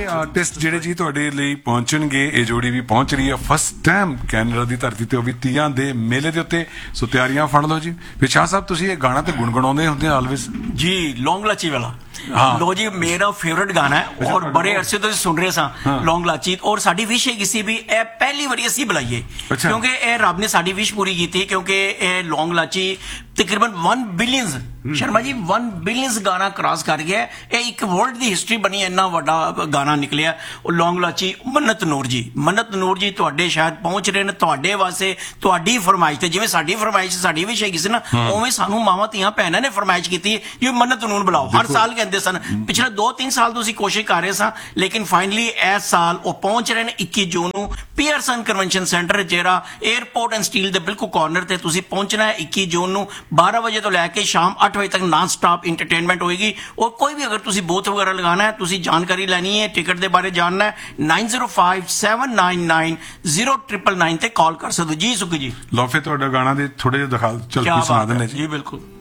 Artist ਜਿਹੜੇ ਜੀ ਤੁਹਾਡੇ ਲਈ ਪਹੁੰਚਣਗੇ, ਇਹ ਜੋੜੀ ਵੀ ਪਹੁੰਚ ਰਹੀ ਹੈ ਫਸਟ ਟਾਈਮ ਕੈਨੇਡਾ ਦੀ ਧਰਤੀ ਤੇ, ਉਹ ਵੀ ਤੀਆਂ ਦੇ ਮੇਲੇ ਦੇ ਉੱਤੇ। ਸੋ ਤਿਆਰੀਆਂ ਫੜ ਲਓ ਜੀ। ਫਿਰ ਸ਼ਾਹ ਸਾਹਿਬ ਤੁਸੀਂ ਇਹ ਗਾਣਾ ਤੇ ਗੁਣਗੁਣਾਉਂਦੇ ਹੁੰਦੇ ਆਲਵੇਜ਼ जी लौंग लाची वाला। लो जी मेरा फेवरेट गाना है और बड़े अरसे तो सुन रहे सा लौंग लाची। और साडी विश है किसी भी ए पहली बारी असी बुलाइए क्योंकि ए रब ने साडी विश पूरी की थी, क्योंकि ए लौंग लाची तकरीबन 1 बिलियन शर्मा जी 1 बिलियन गाना क्रॉस कर गया। ये एक वर्ल्ड की हिस्ट्री बनी, इन्ना वड्डा गाना निकलिया लौंग लाची। मन्नत नूर जी तुहाडे शायद पहुंच रहे ने, तुहाडे वास्ते तुहाडी फरमाइश ते जिवें साडी फरमाइश साडी विश है किसी ना, उवें सानू मावां धीआं भैणां ने फरमाइश की कि मन्नत नूर बुलाओ। हर साल कहते सन, पिछले 2-3 साल तो कोशिश कर रहे सा, लेकिन फाइनली इस साल वो पहुंच रहे हैं 21 जून को पीयरसन कन्वेंशन सेंटर जेरा एयरपोर्ट एंड स्टील के बिल्कुल कॉर्नर से तुसीं पहुंचना है 21 जून को 12 बजे तो लैके शाम 8 बजे तक नॉन स्टॉप इंटरटेनमेंट होएगी। और कोई भी अगर तुसीं बूथ वगैरह लगाना है, तुसीं जानकारी लैनी है, टिकट के बारे जानना है, 9057990999 ते कॉल कर सकते हो जी। सुखी जी लो फिर तुहाडा गाना दे थोड़े जिहा दिखा चल के सुना देने जी। बिल्कुल